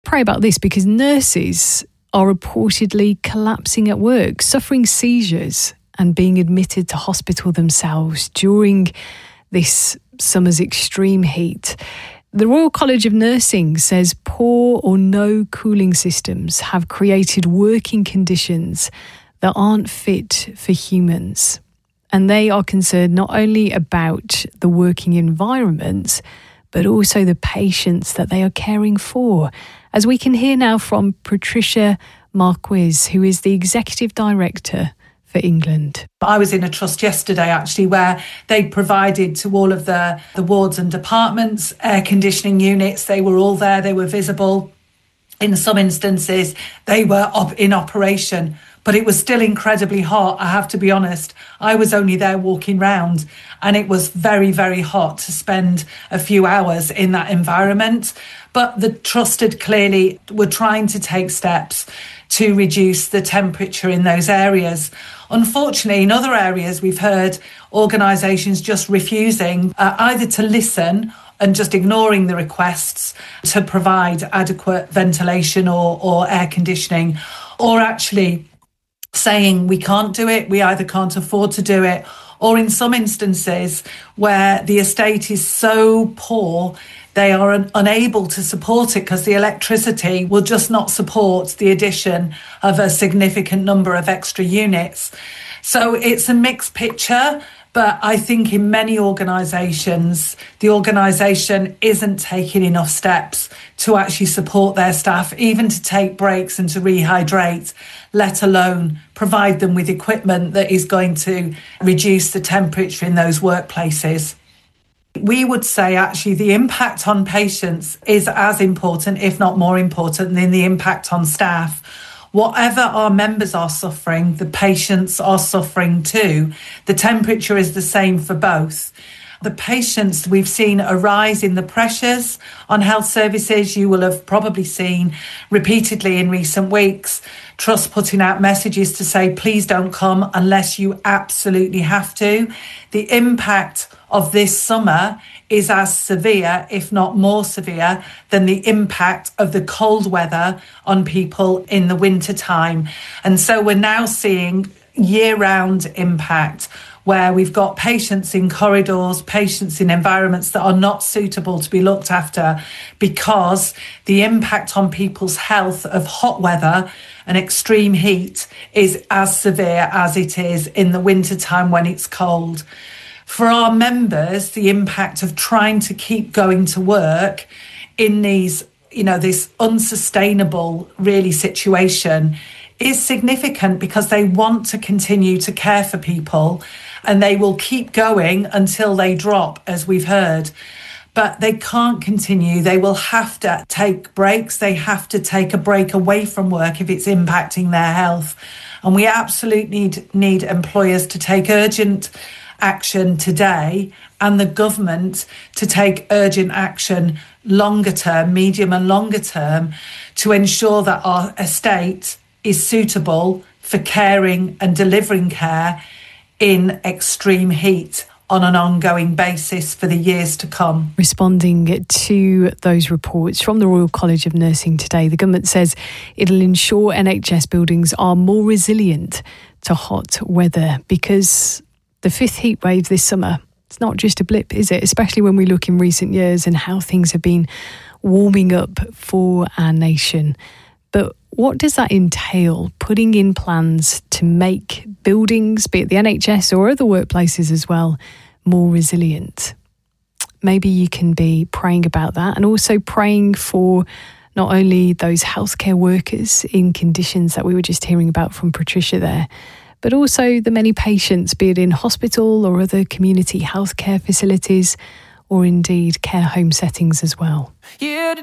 pray about this because nurses are reportedly collapsing at work, suffering seizures and being admitted to hospital themselves during this summer's extreme heat. The Royal College of Nursing says poor or no cooling systems have created working conditions that aren't fit for humans. And they are concerned not only about the working environment, but also the patients that they are caring for. As we can hear now from Patricia Marquis, who is the Executive Director for England. I was in a trust yesterday actually where they provided to all of the wards and departments air conditioning units. They were all there, they were visible. In some instances they were in operation, but it was still incredibly hot. I have to be honest, I was only there walking round and it was very, very hot to spend a few hours in that environment. But the trusted clearly were trying to take steps to reduce the temperature in those areas. Unfortunately, in other areas, we've heard organisations just refusing either to listen and just ignoring the requests to provide adequate ventilation or air conditioning, or actually saying we can't do it, we either can't afford to do it, or in some instances where the estate is so poor they are unable to support it because the electricity will just not support the addition of a significant number of extra units. So it's a mixed picture, but I think in many organisations, the organisation isn't taking enough steps to actually support their staff, even to take breaks and to rehydrate, let alone provide them with equipment that is going to reduce the temperature in those workplaces. We would say actually the impact on patients is as important, if not more important, than the impact on staff. Whatever our members are suffering, the patients are suffering too. The temperature is the same for both. The patients, we've seen a rise in the pressures on health services. You will have probably seen repeatedly in recent weeks Trust putting out messages to say, please don't come unless you absolutely have to. The impact of this summer is as severe, if not more severe, than the impact of the cold weather on people in the winter time. And so we're now seeing year-round impact where we've got patients in corridors, patients in environments that are not suitable to be looked after because the impact on people's health of hot weather and extreme heat is as severe as it is in the winter time when it's cold. For our members, the impact of trying to keep going to work in these, this unsustainable really situation is significant because they want to continue to care for people and they will keep going until they drop, as we've heard. But they can't continue. They will have to take breaks. They have to take a break away from work if it's impacting their health. And we absolutely need employers to take urgent action today and the government to take urgent action longer term, medium and longer term, to ensure that our estate is suitable for caring and delivering care in extreme heat on an ongoing basis for the years to come. Responding to those reports from the Royal College of Nursing today, the government says it'll ensure NHS buildings are more resilient to hot weather because the fifth heat wave this summer, it's not just a blip, is it? Especially when we look in recent years and how things have been warming up for our nation. But what does that entail, putting in plans to make buildings, be it the NHS or other workplaces as well, more resilient? Maybe you can be praying about that and also praying for not only those healthcare workers in conditions that we were just hearing about from Patricia there, but also the many patients, be it in hospital or other community healthcare facilities or indeed care home settings as well.